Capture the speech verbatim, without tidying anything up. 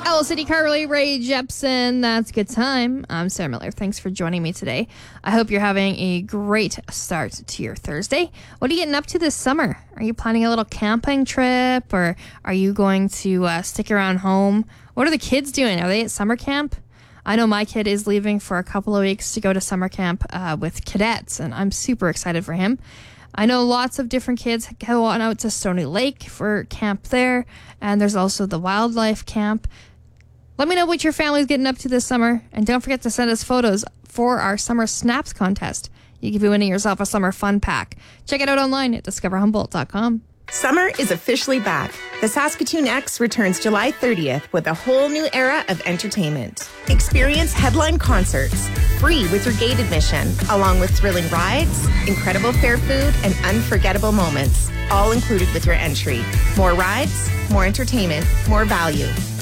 Hello, City Carly, Ray Jepsen. That's a good time. I'm Sarah Miller. Thanks for joining me today. I hope you're having a great start to your Thursday. What are you getting up to this summer? Are you planning a little camping trip, or are you going to uh, stick around home? What are the kids doing? Are they at summer camp? I know my kid is leaving for a couple of weeks to go to summer camp uh, with cadets, and I'm super excited for him. I know lots of different kids go on out to Stony Lake for camp there, and there's also the wildlife camp. Let me know what your family's getting up to this summer, and don't forget to send us photos for our Summer Snaps contest. You could be winning yourself a summer fun pack. Check it out online at discover humboldt dot com. Summer is officially back. The Saskatoon X returns July thirtieth with a whole new era of entertainment. Experience headline concerts, free with your gate admission, along with thrilling rides, incredible fair food, and unforgettable moments, all included with your entry. More rides, more entertainment, more value.